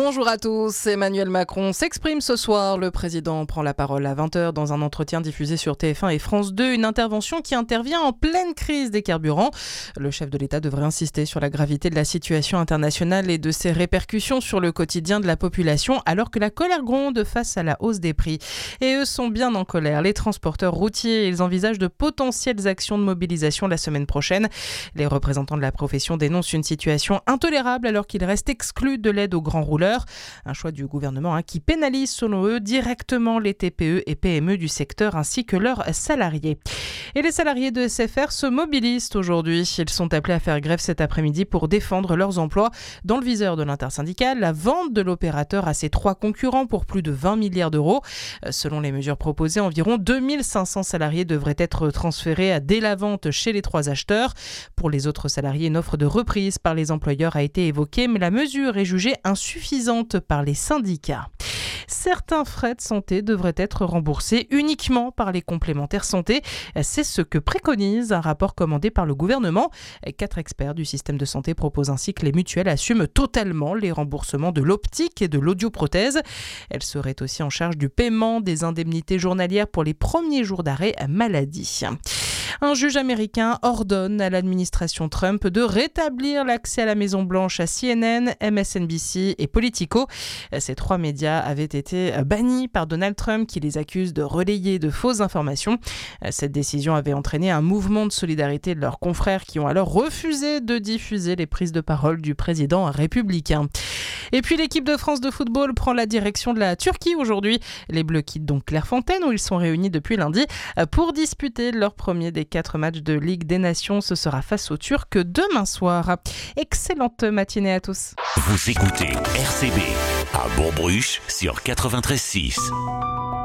Bonjour à tous, Emmanuel Macron s'exprime ce soir. Le président prend la parole à 20h dans un entretien diffusé sur TF1 et France 2, une intervention qui intervient en pleine crise des carburants. Le chef de l'État devrait insister sur la gravité de la situation internationale et de ses répercussions sur le quotidien de la population, alors que la colère gronde face à la hausse des prix. Et eux sont bien en colère. Les transporteurs routiers, ils envisagent de potentielles actions de mobilisation la semaine prochaine. Les représentants de la profession dénoncent une situation intolérable alors qu'ils restent exclus de l'aide aux grands rouleurs. Un choix du gouvernement qui pénalise selon eux directement les TPE et PME du secteur ainsi que leurs salariés. Et les salariés de SFR se mobilisent aujourd'hui. Ils sont appelés à faire grève cet après-midi pour défendre leurs emplois. Dans le viseur de l'intersyndicale, la vente de l'opérateur à ses 3 concurrents pour plus de 20 milliards d'euros. Selon les mesures proposées, environ 2500 salariés devraient être transférés dès la vente chez les 3 acheteurs. Pour les autres salariés, une offre de reprise par les employeurs a été évoquée, mais la mesure est jugée insuffisante par les syndicats. Certains frais de santé devraient être remboursés uniquement par les complémentaires santé. C'est ce que préconise un rapport commandé par le gouvernement. 4 experts du système de santé proposent ainsi que les mutuelles assument totalement les remboursements de l'optique et de l'audioprothèse. Elles seraient aussi en charge du paiement des indemnités journalières pour les premiers jours d'arrêt maladie. Un juge américain ordonne à l'administration Trump de rétablir l'accès à la Maison-Blanche à CNN, MSNBC et Politico. Ces 3 médias avaient été bannis par Donald Trump qui les accuse de relayer de fausses informations. Cette décision avait entraîné un mouvement de solidarité de leurs confrères qui ont alors refusé de diffuser les prises de parole du président républicain. Et puis l'équipe de France de football prend la direction de la Turquie aujourd'hui. Les Bleus quittent donc Clairefontaine où ils sont réunis depuis lundi pour disputer leur premier des 4 matchs de Ligue des Nations. Ce sera face aux Turcs demain soir. Excellente matinée à tous. Vous écoutez RCB à Bourg-Bruche sur 93.6.